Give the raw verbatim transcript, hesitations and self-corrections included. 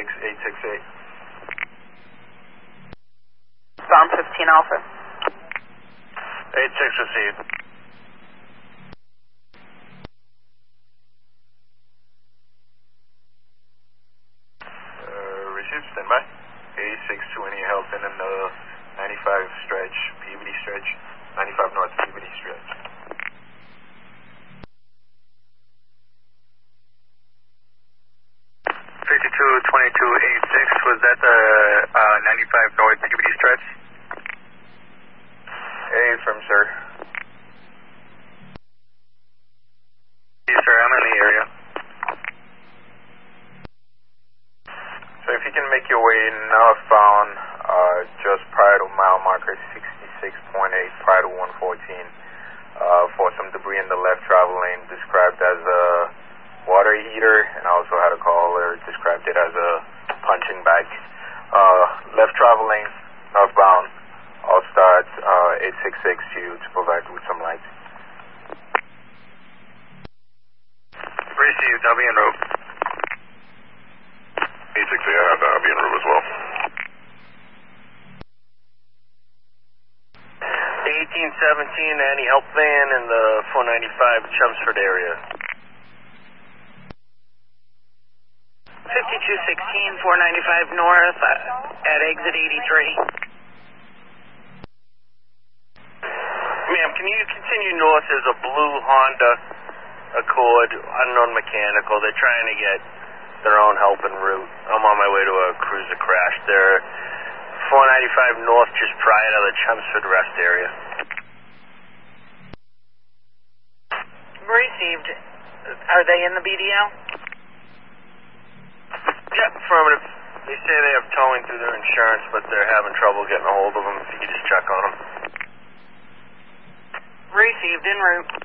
six eight six eight. Bomb fifteen Alpha. eight six received. Uh, received, standby. eight six twenty Helton in the ninety-five stretch, Peabody stretch, ninety-five North Peabody stretch. fifty-two twenty-two eighty-six, was that the uh, ninety-five North Peabody stretch? Hey, from sir. Yes, sir, I'm in the area. So if you can make your way northbound, uh, just prior to mile marker sixty-six point eight, prior to one fourteen, uh, for some debris in the left travel lane described as a water heater, and I also had a caller described it as a punching bag. Uh, left travel lane, northbound, I'll start uh, eight six six to to provide with some lights. Received, I'll be en route. eight six eight, I have that, I'll be en route as well. eighteen seventeen, any help van in the four ninety-five Chelmsford area. fifty-two sixteen, four ninety-five North uh, at exit eighty-three. Ma'am, can you continue north? There's a blue Honda Accord, unknown mechanical. They're trying to get their own help en route. I'm on my way to a cruiser crash. They're four ninety-five North, just prior to the Chelmsford rest area. Received. Are they in the B D L? Yeah, affirmative. They say they have towing through their insurance, but they're having trouble getting a hold of them. If you could just check on them. Received, en route.